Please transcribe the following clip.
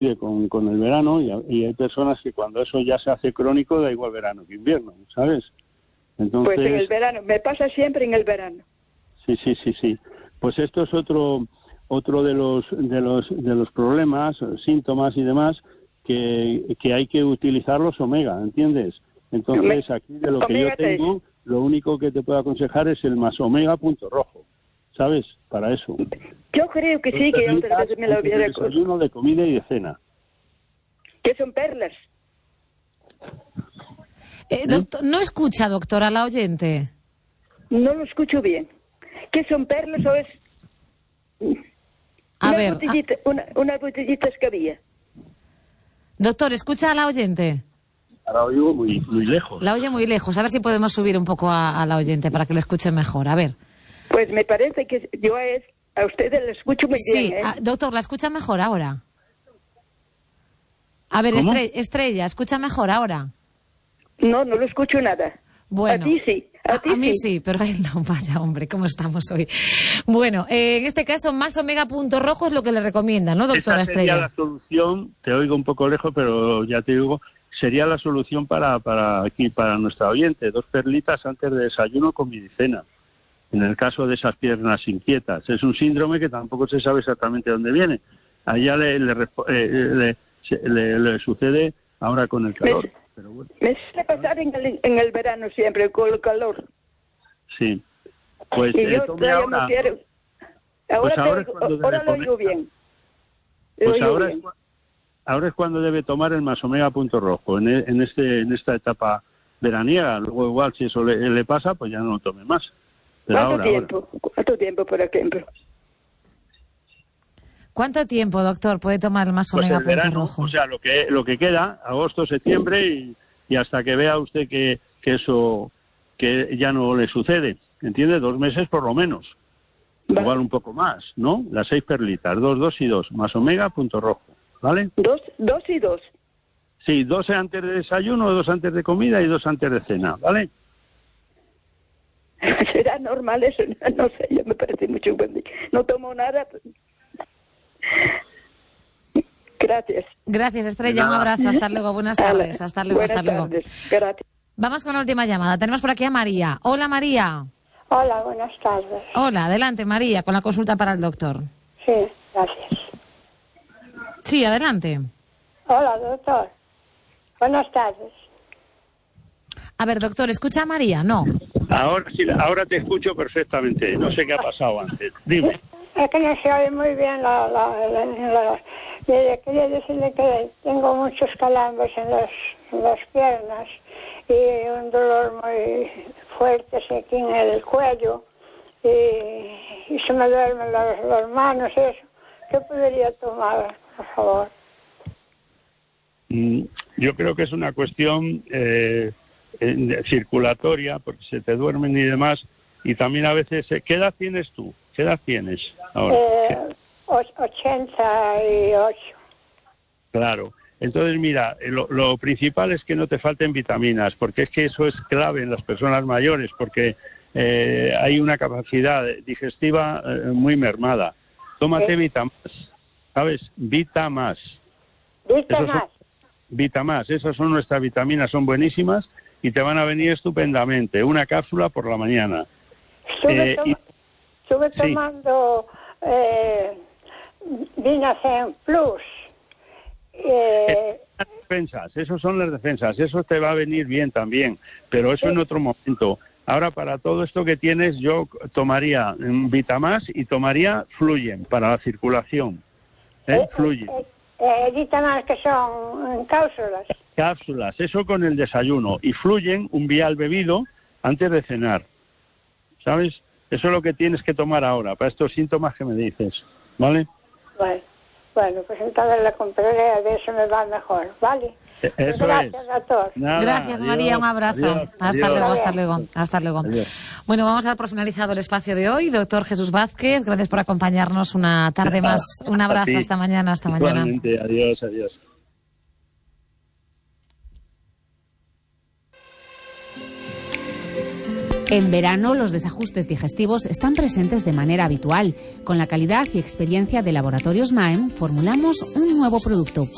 con el verano y hay personas que cuando eso ya se hace crónico da igual verano que invierno, ¿sabes? Entonces, pues en el verano, me pasa siempre en el verano. Sí. Pues esto es otro de los problemas, síntomas y demás que hay que utilizar los omega, ¿entiendes? Entonces aquí de lo que yo tengo, lo único que te puedo aconsejar es el más omega.rojo, ¿sabes? Para eso. Yo creo que sí, que yo otras veces me lo había desayuno, de comida y de cena. ¿Qué son perlas? Doctor, ¿no escucha, doctora, la oyente? No lo escucho bien. ¿Qué son perlas o es...? Unas botellitas que había. Doctor, ¿escucha a la oyente? La oigo muy lejos. La oye muy lejos. A ver si podemos subir un poco a la oyente para que le escuche mejor. A ver. Pues me parece que yo a ustedes la escucho muy bien. Sí, doctor, ¿la escucha mejor ahora? A ver, Estrella, ¿escucha mejor ahora? No lo escucho nada. Bueno, a ti sí. A mí sí, pero a él no. Vaya, hombre, ¿cómo estamos hoy? Bueno, en este caso, más omega.rojo es lo que le recomienda, ¿no, doctora Esta sería Estrella? la solución, te oigo un poco lejos, pero ya te digo, sería la solución para nuestra oyente, 2 perlitas antes de desayuno, comida y cena. En el caso de esas piernas inquietas. Es un síndrome que tampoco se sabe exactamente dónde viene. A ella le sucede ahora con el calor. Pero bueno. Me suele pasar en el verano siempre, con el calor. Sí. Pues y yo tome ahora. Ahora lo oigo bien. Pues ahora es cuando debe tomar el más omega.rojo, en esta etapa veraniega. Luego igual si eso le pasa, pues ya no lo tome más. Pero ¿Cuánto tiempo, por ejemplo? ¿Cuánto tiempo, doctor, puede tomar el más omega.rojo? O sea, lo que queda, agosto, septiembre y hasta que vea usted que eso que ya no le sucede. ¿Entiende? 2 meses por lo menos. Vale. Igual un poco más, ¿no? Las 6 perlitas, 2 y 2, más omega.rojo, ¿vale? 2 y 2. Sí, 2 antes de desayuno, 2 antes de comida y 2 antes de cena, ¿vale? ¿Será normal eso? No sé, yo me parece mucho buen día. No tomo nada. Gracias. Gracias, Estrella. Un abrazo. Hasta luego. Buenas tardes. Hasta luego. Buenas tardes. Gracias. Vamos con la última llamada. Tenemos por aquí a María. Hola, María. Hola, buenas tardes. Hola, adelante, María, con la consulta para el doctor. Sí, gracias. Sí, adelante. Hola, doctor. Buenas tardes. A ver, doctor, ¿escucha a María? No. Ahora sí, ahora te escucho perfectamente. No sé qué ha pasado antes. Dime. Es que no se oye muy bien quería decirle que tengo muchos calambres en las piernas y un dolor muy fuerte aquí en el cuello y se me duermen las manos y eso. ¿Qué podría tomar, por favor? Yo creo que es una cuestión circulatoria, porque se te duermen y demás, y también a veces... ¿Qué edad tienes tú? ¿Qué edad tienes ahora? 88. Claro. Entonces, mira, lo principal es que no te falten vitaminas, porque es que eso es clave en las personas mayores, porque hay una capacidad digestiva muy mermada. Tómate Vitamás, ¿sabes? Vitamás. Vitamás, esas son nuestras vitaminas, son buenísimas y te van a venir estupendamente. Una cápsula por la mañana. Estuve tomando Vinacen Plus. Las defensas, esos son las defensas, eso te va a venir bien también, pero eso en otro momento. Ahora, para todo esto que tienes, yo tomaría Vitamás y tomaría Fluyen para la circulación. Fluyen. Vitamás que son cápsulas. Cápsulas, eso con el desayuno. Y Fluyen, un vial bebido antes de cenar. ¿Sabes? Eso es lo que tienes que tomar ahora, para estos síntomas que me dices. ¿Vale? Bueno, pues entonces la compraré, a ver si me va mejor. ¿Vale? Eso gracias, doctor. Gracias, María. Un abrazo. Hasta luego. Adiós. Bueno, vamos a dar por finalizado el espacio de hoy. Doctor Jesús Vázquez, gracias por acompañarnos una tarde más. Un abrazo. Hasta mañana. Igualmente. Adiós. En verano, los desajustes digestivos están presentes de manera habitual. Con la calidad y experiencia de Laboratorios Maem, formulamos un nuevo producto